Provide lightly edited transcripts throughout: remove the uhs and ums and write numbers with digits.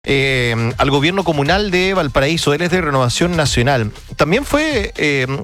al gobierno comunal de Valparaíso. Él es de Renovación Nacional. También fue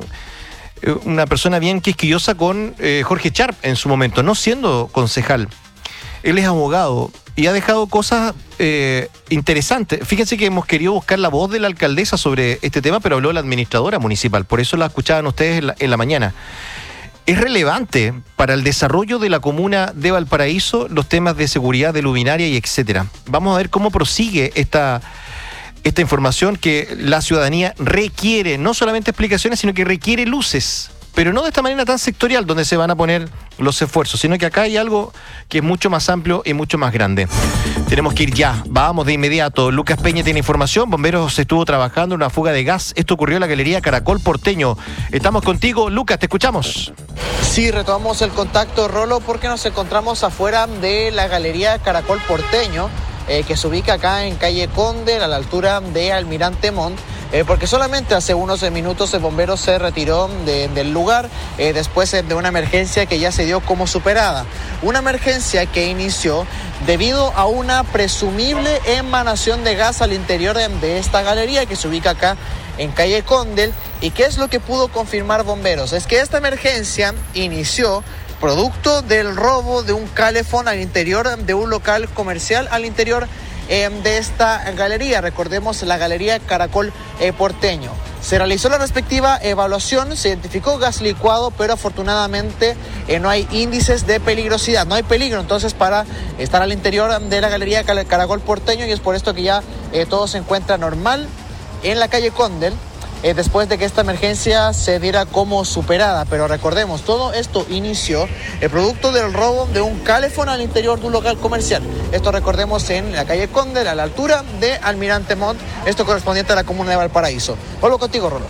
una persona bien quisquillosa con Jorge Sharp en su momento, no siendo concejal. Él es abogado y ha dejado cosas interesantes. Fíjense que hemos querido buscar la voz de la alcaldesa sobre este tema, pero habló la administradora municipal. Por eso la escuchaban ustedes en la mañana. Es relevante para el desarrollo de la comuna de Valparaíso los temas de seguridad, de luminaria y etcétera. Vamos a ver cómo prosigue esta información que la ciudadanía requiere, no solamente explicaciones, sino que requiere luces, pero no de esta manera tan sectorial donde se van a poner los esfuerzos, sino que acá hay algo que es mucho más amplio y mucho más grande. Tenemos que ir ya, vamos de inmediato. Lucas Peña tiene información. Bomberos estuvo trabajando en una fuga de gas. Esto ocurrió en la Galería Caracol Porteño. Estamos contigo, Lucas, te escuchamos. Sí, retomamos el contacto, Rolo, porque nos encontramos afuera de la Galería Caracol Porteño, que se ubica acá en calle Conde, a la altura de Almirante Montt, porque solamente hace unos minutos el bombero se retiró del lugar después de una emergencia que ya se dio como superada. Una emergencia que inició debido a una presumible emanación de gas al interior de esta galería que se ubica acá en calle Condel. ¿Y qué es lo que pudo confirmar bomberos? Es que esta emergencia inició producto del robo de un calefón al interior de un local comercial al interior de esta galería. Recordemos la Galería Caracol Porteño. Se realizó la respectiva evaluación, se identificó gas licuado, pero afortunadamente no hay índices de peligrosidad, no hay peligro entonces para estar al interior de la Galería Caracol Porteño, y es por esto que ya todo se encuentra normal en la calle Condel, después de que esta emergencia se diera como superada. Pero recordemos, todo esto inició el producto del robo de un calefón al interior de un local comercial. Esto recordemos en la calle Conde, a la altura de Almirante Montt, esto correspondiente a la comuna de Valparaíso. Vuelvo contigo, Rolo.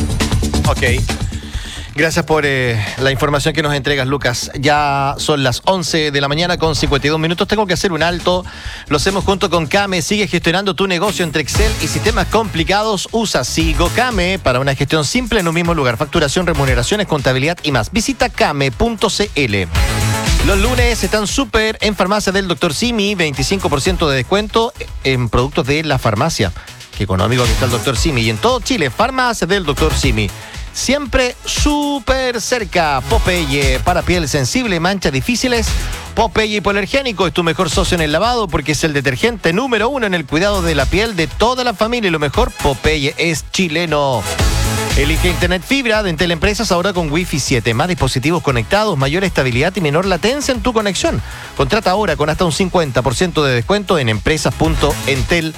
Ok. Gracias por la información que nos entregas, Lucas. Ya son las 11 de la mañana con 52 minutos. Tengo que hacer un alto. Lo hacemos junto con Kame. Sigue gestionando tu negocio entre Excel y sistemas complicados. Usa Sigo Kame para una gestión simple en un mismo lugar. Facturación, remuneraciones, contabilidad y más. Visita kame.cl. Los lunes están súper en Farmacia del Dr. Simi. 25% de descuento en productos de la farmacia. Qué económico que está el Dr. Simi. Y en todo Chile, Farmacia del Dr. Simi. Siempre súper cerca. Popeye, para piel sensible y manchas difíciles. Popeye Hipoalergénico es tu mejor socio en el lavado porque es el detergente número 1 en el cuidado de la piel de toda la familia. Y lo mejor, Popeye es chileno. Elige Internet Fibra de Entel Empresas ahora con Wi-Fi 7. Más dispositivos conectados, mayor estabilidad y menor latencia en tu conexión. Contrata ahora con hasta un 50% de descuento en empresas.entel.cl.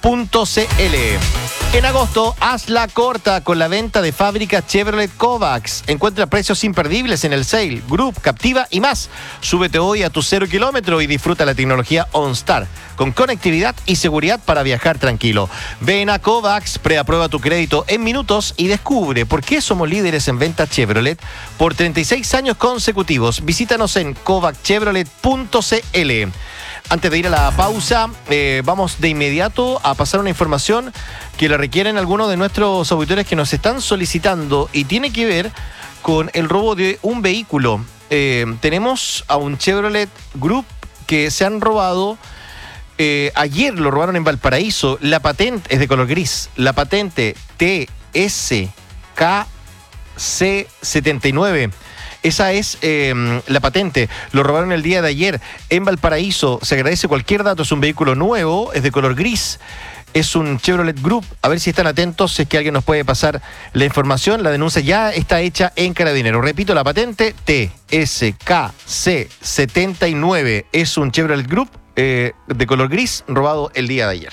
En agosto, hazla corta con la venta de fábrica Chevrolet Kovacs. Encuentra precios imperdibles en el Sale, Group, Captiva y más. Súbete hoy a tu 0 kilómetro y disfruta la tecnología OnStar, con conectividad y seguridad para viajar tranquilo. Ven a Kovacs, preaprueba tu crédito en minutos y descubre por qué somos líderes en venta Chevrolet por 36 años consecutivos. Visítanos en kovacchevrolet.cl. Antes de ir a la pausa, vamos de inmediato a pasar una información que la requieren algunos de nuestros auditores que nos están solicitando y tiene que ver con el robo de un vehículo. Tenemos a un Chevrolet Group que se han robado. Ayer lo robaron en Valparaíso. La patente es de color gris. La patente TSKC79. Esa es la patente. Lo robaron el día de ayer en Valparaíso. Se agradece cualquier dato. Es un vehículo nuevo, es de color gris. Es un Chevrolet Group. A ver si están atentos, si es que alguien nos puede pasar la información. La denuncia ya está hecha en Carabineros. Repito, la patente TSKC79. Es un Chevrolet Group de color gris, robado el día de ayer.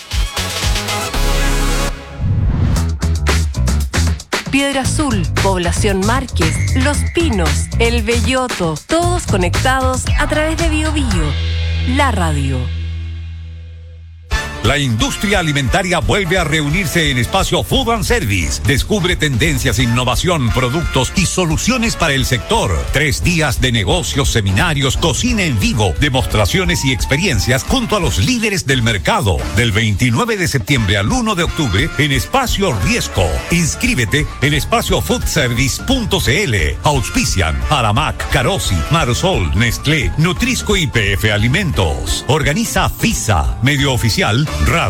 Piedra Azul, Población Márquez, Los Pinos, El Belloto, todos conectados a través de BioBio, la radio. La industria alimentaria vuelve a reunirse en Espacio Food and Service. Descubre tendencias, innovación, productos y soluciones para el sector. 3 días de negocios, seminarios, cocina en vivo, demostraciones y experiencias junto a los líderes del mercado. Del 29 de septiembre al 1 de octubre en Espacio Riesco. Inscríbete en espaciofoodservice.cl. Auspician Aramac, Carosi, Marsol, Nestlé, Nutrisco y PF Alimentos. Organiza FISA, medio oficial Radio.